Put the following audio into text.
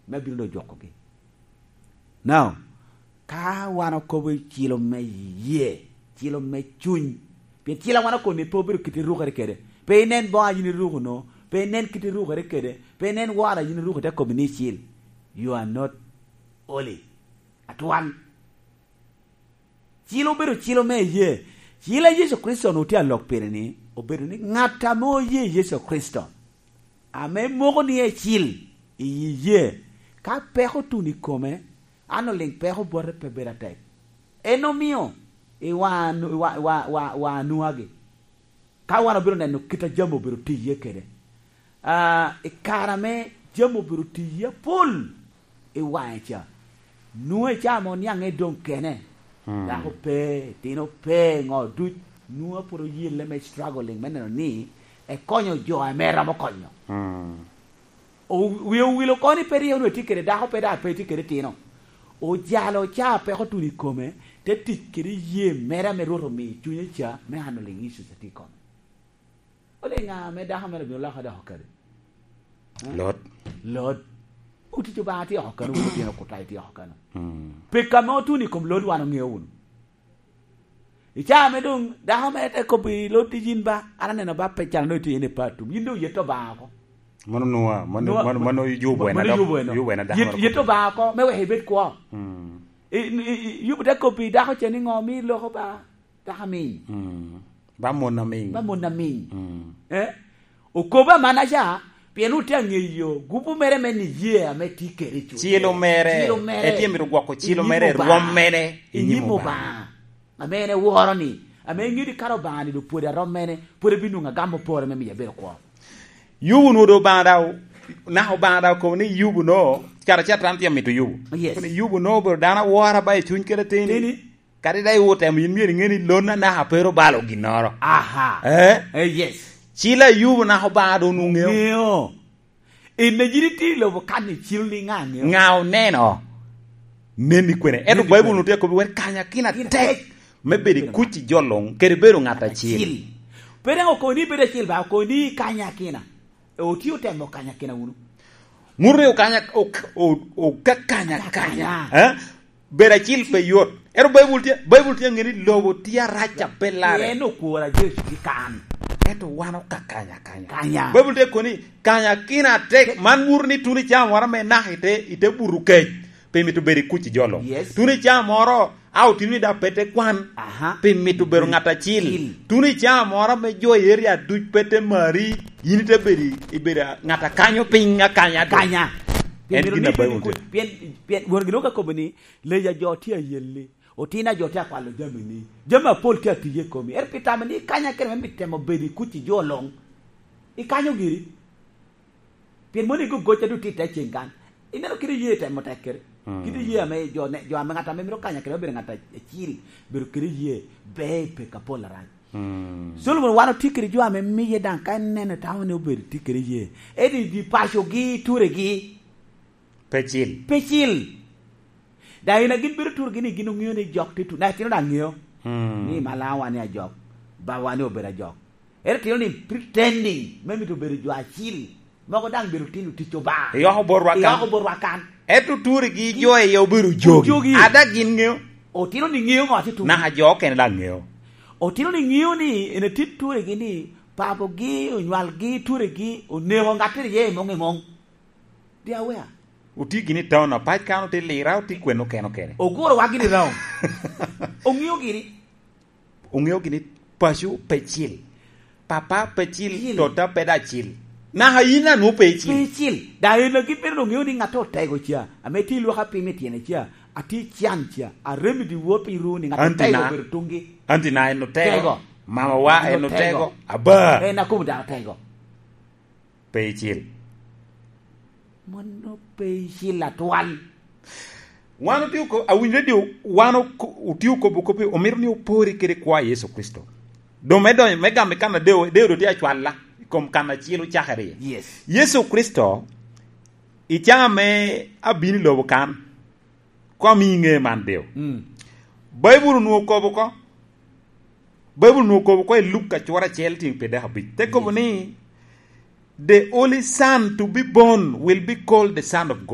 me biro jokogi. Now, ka wana ko chilo me ye, chilo me chuny. Pe chila wana ko ni po biro kiti ruga kede. Pe nen ba yini ruga no, pe nen kiti ruga kede, pe nen wara yini ruga te ko ni chil. You are not holy at one. Chilo biro chilo me ye. Chila Yesu Kristo no tia lok pere ni, obero ni ngata mo ye Yesu Kristo. Ame mogo ni e chil, ye. Ka peho tu ni come, ano ling peho bore pe beratek. Eno mio, e wa nuage. Ka wana biro neno kita jambo biro ti ye kere. E karame jambo biro ti ye pul. E wa echa. Nue cha mo nyang e don kene. Da ho pe, tino pe ngo du nua puro ye le me struggling meneno ni e konyo jo a mera mo konyo. O wilo koni peri ono tikere da ho pe da pe tikere tino. O jalo cha pe ho tuni come te tikere ye mera me roro mi tunye cha me hano le yisu sa tikon. Ole nga me da ha mera bi la ha da ho kare. Lord uti to ba ti ho kanu uti no ko tai ti ho kanu. Pe kamo tuni kom Lord wano ngeun. Icha me dong da ha me te ko bi Lord ti jin ba ana no ba pe chan no ti ne patu. Yindo ye to ba ko. Mano yubo na da. Ye to ba ko me we hebet ko. Yubo da ko bi da ho cheni ngomi lo ko ba da ha mi. Ba mon na mi. O ko ba manaja pienu te ngeyo gupu mere meni ye ame tikere chu. Chilo mere. Eti mi rugo ko chilo mere rom mere inyimo ba. Amene woroni. Ame ngidi karo ba ni do pore rom mere pore binu nga gambo pore me yebe ko. Yubu no do banda na ho banda ko ni yubu no kara cha tan tiam to yubu. Yes. Ni yubu no bro dana wara ba chun kere tini. Kari dai wote mi ngeni lona na ha pero balo ginoro. Aha. Yes. Chila yubu na ho bado nu ngeo. Ine jiriti lo bokani chilli ngangeo. Ngao neno. Neni kwene. Edo Bible no te ko wer kanya kina tek. Mebedi kuchi jolong kere bero ngata chil. Pero ko ni bere chil ba ko ni kanya kina. O tio tembo kanya kina unu. Murre o kanya o kanya. Bere chil pe yot. Edo Bible te ngeni lobo tia racha pelare. Eno kuora Jesu dikan. Eto wano kanya. Bible te koni kanya kina tek man murni tuni cha wara me na ite buruke pe mitu beri kuchi jolo. Yes. Tuni cha moro au tuni da pete kwan. Pe mitu beru ngata chil. Tuni cha moro me jo area du pete mari yini te beri ibera ngata kanyo pinga kanya. En gina Bible te. Pien worgiloka ko bani le ya jotia yelle. Otina jotia kwa lo jamini. Jama Paul tia tiye komi. Pita mani kanya kere me temo beri kuchi jolong. I kanyo giri. Pien moni go gocha du tita chengan. Inero kiri ye temo takere. Kiri ye ame jo ame ngata me miro kanya kere beri ngata chiri. Beri kiri ye bepe kapola rai. Solomon wano tikiri jo ame miye dan kan nene tawane uberi tikiri ye. Edi di pasho gi ture gi. Pechil. Da ina gin biru tur gini ginu ngiyo ni jok titu. Na tino da ngiyo. Ni malawa ni a jok. Bawa ni obera jok. Tino ni pretending. Memi tu biru jwa chil. Moko dang biru tinu ticho ba. Yoho borwakan. Etu tur gi joe yo biru jogi. Ada gin ngiyo. O tino ni ngiyo ngo titu. Na ha jok en da ngiyo. O tino ni ngiyo ni ina titu tur gini. Papo gi, unywal gi, tur gi. Uneho ngatiri ye mong. Dia wea. Uti gini tao na pach kano te lera uti kweno kene. Ogoro wagini rao. Ongio gini pashu pechil. Papa pechil tota peda chil. Na haina no pechil. Da ina kipero ongio ni ngato tego chia. Ameti lu hapi metiene chia. Ati chian chia. A remedy wopi ru ni ngato tego bertungi. Antina eno tego. Mama wa eno tego. Aba. Na kumda tego. Pechil. Mono pechil atual. Wano tiu ko awinjo dio wano tiu ko bukopi omirni opori kere kwa Yesu Kristo. Do medo mega mekana deo do tia chwala kom kana chilu chakare. Yes. Yesu Kristo ichame abini lobo kan kwa minge man deo. Bible no ko ko Luka chwara chelti pede habit. Te ko ni the only son to be born will be called the Son of God.